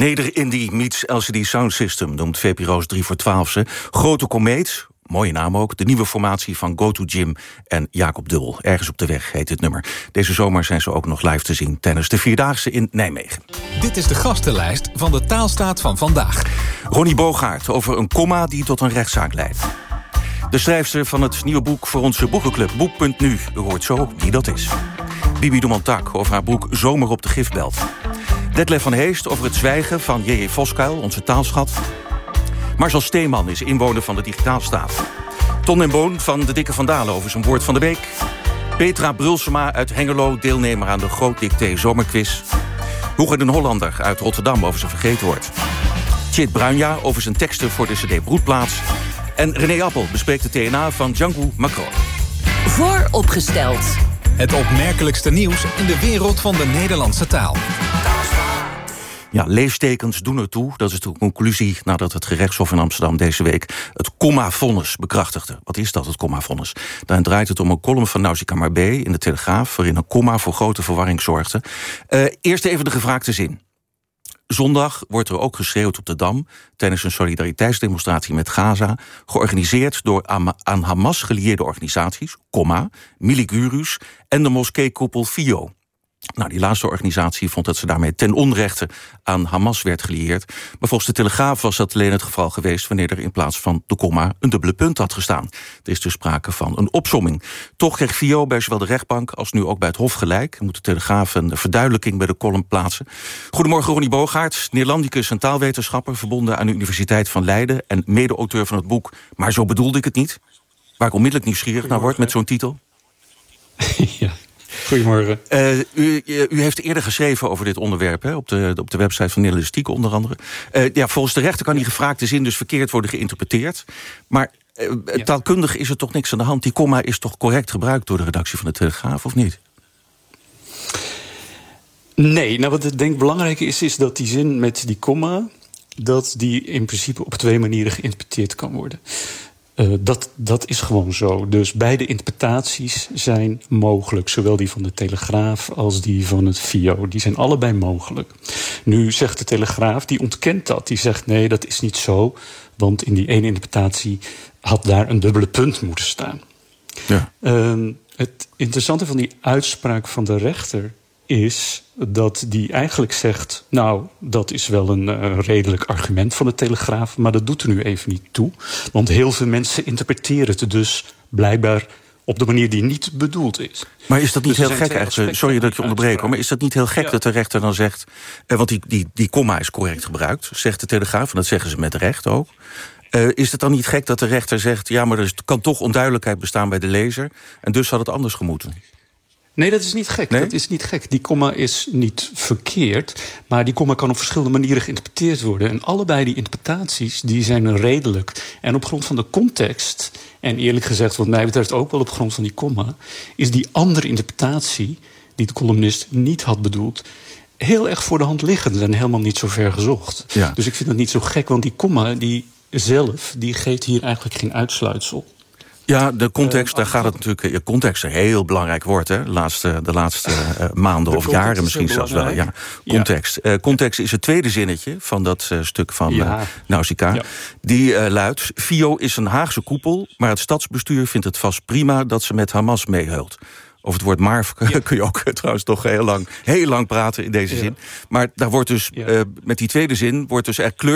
Neder-Indie meets LCD Sound System, noemt VPRO's 3 voor 12 ze. Grote Komeet, mooie naam ook. De nieuwe formatie van Go To Gym en Jacob Dul. Ergens op de weg heet het nummer. Deze zomer zijn ze ook nog live te zien tijdens de Vierdaagse in Nijmegen. Dit is de gastenlijst van de Taalstaat van vandaag. Ronnie Boogaard over een komma die tot een rechtszaak leidt. De schrijfster van het nieuwe boek voor onze boekenclub Boek.nu. U hoort zo wie dat is. Bibi Dumontak over haar boek Zomer op de Gifbelt. Detlef van Heest over het zwijgen van J.J. Voskuil, onze taalschat. Marcel Steeman is inwoner van de Digitaalstaat. Ton en Boon van de Dikke Van Dalen over zijn woord van de week. Petra Brulsema uit Hengelo, deelnemer aan de Groot Dicté Zomerquiz. Hugo den Hollander uit Rotterdam over zijn vergeetwoord. Tjit Bruinja over zijn teksten voor de CD Broedplaats. En René Appel bespreekt de TNA van Django Macron. Vooropgesteld. Het opmerkelijkste nieuws in de wereld van de Nederlandse taal. Ja, leestekens doen ertoe. Dat is de conclusie nadat het gerechtshof in Amsterdam deze week het komma-vonnis bekrachtigde. Wat is dat, het komma-vonnis? Daarin draait het om een column van Nausicaa Marbé in de Telegraaf, waarin een komma voor grote verwarring zorgde. Eerst even de gevraagde zin. Zondag wordt er ook geschreeuwd op de Dam tijdens een solidariteitsdemonstratie met Gaza, georganiseerd door aan Hamas gelieerde organisaties, Miligurus en de moskeekoepel FIO. Nou, die laatste organisatie vond dat ze daarmee ten onrechte aan Hamas werd gelieerd. Maar volgens de Telegraaf was dat alleen het geval geweest wanneer er in plaats van de komma een dubbele punt had gestaan. Er is dus sprake van een opsomming. Toch kreeg FIO bij zowel de rechtbank als nu ook bij het Hof gelijk. Moet de Telegraaf een verduidelijking bij de column plaatsen. Goedemorgen, Ronnie Boogaard, Neerlandicus en taalwetenschapper, verbonden aan de Universiteit van Leiden en mede-auteur van het boek Maar zo bedoelde ik het niet. Waar ik onmiddellijk nieuwsgierig naar word met zo'n titel. Ja. Goedemorgen. U heeft eerder geschreven over dit onderwerp, hè, op de website van Nederlandistiek onder andere. Volgens de rechter kan die gevraagde zin dus verkeerd worden geïnterpreteerd. Maar taalkundig is er toch niks aan de hand. Die komma is toch correct gebruikt door de redactie van de Telegraaf, of niet? Nee, nou wat ik denk belangrijk is dat die zin met die komma, dat die in principe op 2 manieren geïnterpreteerd kan worden. Dat is gewoon zo. Dus beide interpretaties zijn mogelijk. Zowel die van de Telegraaf als die van het FIO. Die zijn allebei mogelijk. Nu zegt de Telegraaf, die ontkent dat. Die zegt nee, dat is niet zo. Want in die ene interpretatie had daar een dubbele punt moeten staan. Ja. Het interessante van die uitspraak van de rechter is dat die eigenlijk zegt, nou, dat is wel een redelijk argument van de Telegraaf, maar dat doet er nu even niet toe. Want heel veel mensen interpreteren het dus blijkbaar op de manier die niet bedoeld is. Maar is dat niet heel gek eigenlijk? Sorry dat ik je onderbreek, maar is dat niet heel gek dat de rechter dan zegt, want die komma is correct gebruikt, zegt de Telegraaf, en dat zeggen ze met recht ook. Is het dan niet gek dat de rechter zegt, ja, maar er kan toch onduidelijkheid bestaan bij de lezer, en dus had het anders gemoeten? Nee, dat is niet gek. Nee? Dat is niet gek. Die komma is niet verkeerd, maar die komma kan op verschillende manieren geïnterpreteerd worden. En allebei die interpretaties die zijn redelijk. En op grond van de context, en eerlijk gezegd wat mij betreft ook wel op grond van die komma, is die andere interpretatie die de columnist niet had bedoeld heel erg voor de hand liggend en helemaal niet zo ver gezocht. Ja. Dus ik vind het niet zo gek, want die komma die geeft hier eigenlijk geen uitsluitsel. Ja, de context, daar gaat het natuurlijk. Context is een heel belangrijk woord, hè? De laatste maanden of jaren misschien zelfs wel. Ja, context. Ja. Context is het tweede zinnetje van dat stuk van Nausicaa. Ja. Die luidt: FIO is een Haagse koepel, maar het stadsbestuur vindt het vast prima dat ze met Hamas meeheult. Over het woord Marv kun je ook trouwens toch heel lang praten in deze zin. Maar daar wordt dus met die tweede zin wordt dus er kleur